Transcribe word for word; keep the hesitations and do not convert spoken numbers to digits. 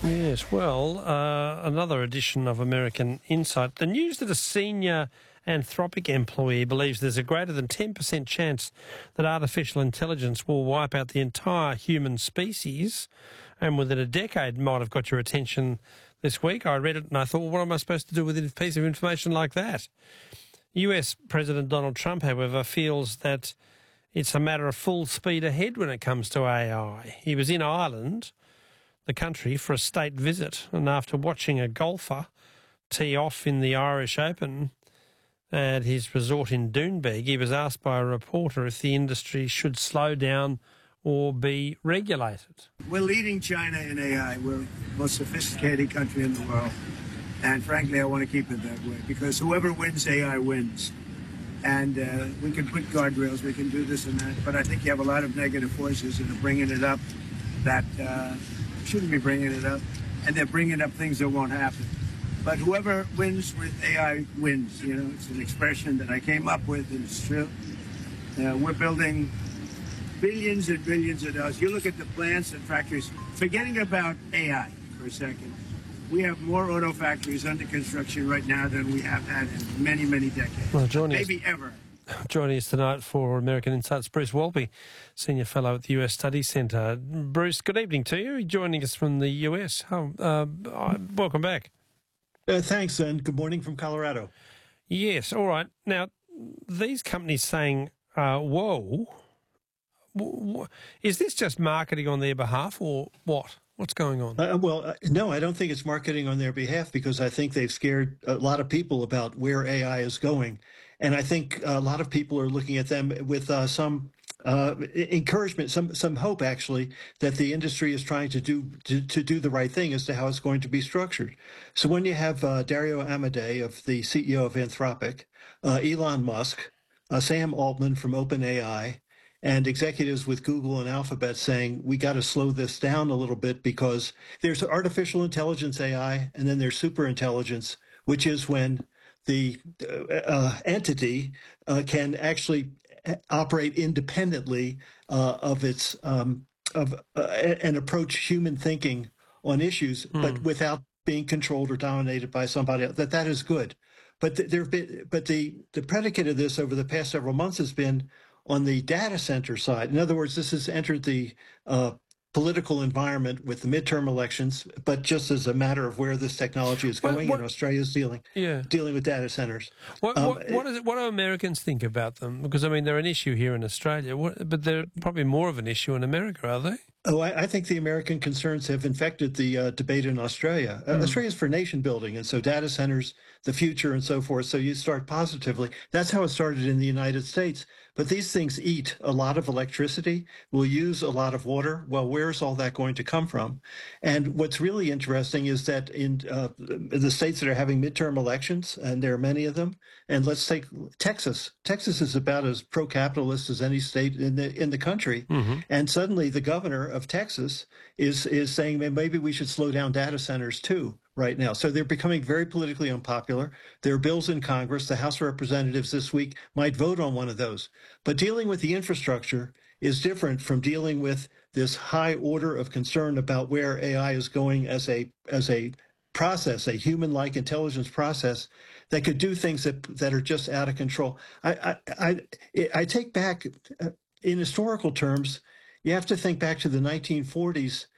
Yes, well, uh, another edition of American Insight. The news that a senior Anthropic employee believes there's a greater than ten percent chance that artificial intelligence will wipe out the entire human species, and within a decade might have got your attention this week. I read it and I thought, well, what am I supposed to do with a piece of information like that? U S President Donald Trump, however, feels that it's a matter of full speed ahead when it comes to A I. He was in Ireland, the country, for a state visit, and after watching a golfer tee off in the Irish Open at his resort in Doonbeg, he was asked by a reporter if the industry should slow down or be regulated. We're leading China in A I. We're the most sophisticated country in the world. And frankly, I want to keep it that way, because whoever wins A I wins. And uh, we can put guardrails, we can do this and that, but I think you have a lot of negative forces that are bringing it up that uh, shouldn't be bringing it up, and they're bringing up things that won't happen. But whoever wins with A I wins. You know, it's an expression that I came up with, and it's true. Uh, we're building billions and billions of dollars. You look at the plants and factories, forgetting about A I for a second. We have more auto factories under construction right now than we have had in many, many decades. Well, joining Maybe us, ever. Joining us tonight for American Insights, Bruce Walby, Senior Fellow at the U S Studies Centre. Bruce, good evening to you. Joining us from the U S. Oh, uh, welcome back. Uh, thanks, and good morning from Colorado. Yes, all right. Now, these companies saying, uh, whoa, w- w- is this just marketing on their behalf or what? What's going on? Uh, well, uh, no, I don't think it's marketing on their behalf, because I think they've scared a lot of people about where A I is going. And I think a lot of people are looking at them with uh, some uh, encouragement, some some hope, actually, that the industry is trying to do to, to do the right thing as to how it's going to be structured. So when you have uh, Dario Amodei, of the C E O of Anthropic, uh, Elon Musk, uh, Sam Altman from OpenAI, and executives with Google and Alphabet saying, we got to slow this down a little bit, because there's artificial intelligence A I, and then there's super intelligence, which is when the uh, entity uh, can actually operate independently uh, of its um, of uh, and approach human thinking on issues, mm. but without being controlled or dominated by somebody else. That that is good, but th- there have been but the the predicate of this over the past several months has been on the data center side. In other words, this has entered the uh, political environment with the midterm elections, but just as a matter of where this technology is going, what, what, and Australia's dealing yeah. dealing with data centers. What, um, what, what, is it, what do Americans think about them? Because, I mean, they're an issue here in Australia, what, but they're probably more of an issue in America, are they? Oh, I, I think the American concerns have infected the uh, debate in Australia. Uh, mm. Australia's for nation building, and so data centers, the future, and so forth. So you start positively. That's how it started in the United States. But these things eat a lot of electricity, will use a lot of water. Well, where's all that going to come from? And what's really interesting is that in uh, the states that are having midterm elections, and there are many of them, and let's take Texas. Texas is about as pro-capitalist as any state in the in the country. Mm-hmm. And suddenly the governor of Texas is is saying, maybe we should slow down data centers too right now. So they're becoming very politically unpopular. There are bills in Congress. The House of Representatives this week might vote on one of those. But dealing with the infrastructure is different from dealing with this high order of concern about where A I is going as a as a process, a human-like intelligence process that could do things that that are just out of control. I I I, I take back, uh, in historical terms, you have to think back to the nineteen forties